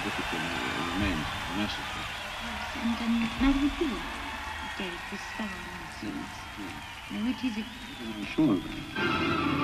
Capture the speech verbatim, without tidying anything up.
discipline remains necessary. Yes, and um, Madame who gave the star nonsense? Now, which is it? I'm sure of that.